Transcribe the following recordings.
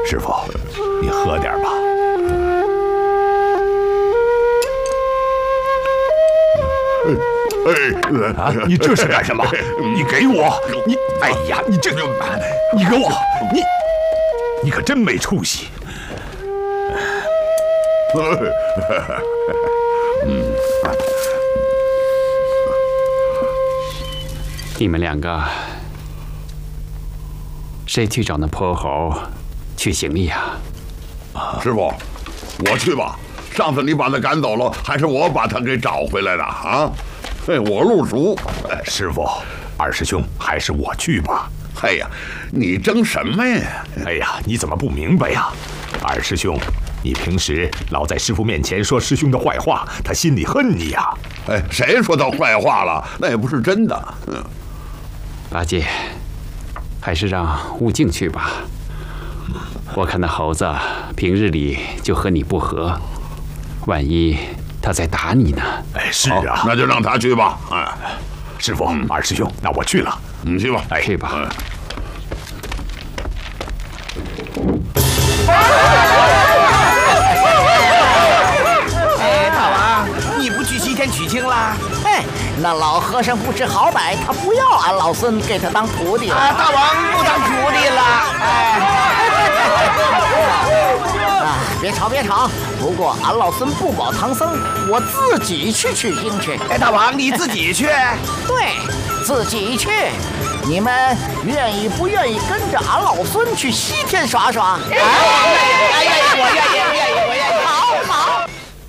师傅，你喝点吧。啊！你这是干什么？你给我！你，哎呀，你这，你给我！你可真没出息！ 你们两个，谁去找那泼猴去行礼呀？ 师傅，我去吧。上次你把他赶走了，还是我把他给找回来的啊？我路熟。 师傅，二师兄，还是我去吧。 哎呀，你争什么呀？ 哎呀，你怎么不明白呀？二师兄，你平时老在师傅面前说师兄的坏话，他心里恨你呀。 哎，谁说他坏话了？那也不是真的。 八戒，还是让悟净去吧。我看那猴子平日里就和你不和，万一他在打你呢？ 哎，是啊， 那就让他去吧。哎， 师傅，二师兄，那我去了。 你去吧。 哎，去吧。 哎，大王，你不去西天取经啦？ 哎，那老和尚不知好歹，他不要俺老孙给他当徒弟了。 啊，大王不当徒弟了。 啊，别吵别吵。不过俺老孙不保唐僧，我自己去取经去。 哎，大王你自己去？ 对，自己去。你们愿意不愿意跟着俺老孙去西天耍耍？ 哎呀，我愿意。 好。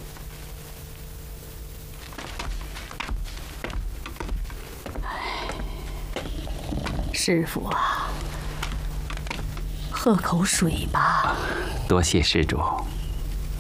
师傅啊，喝口水吧。 多谢施主。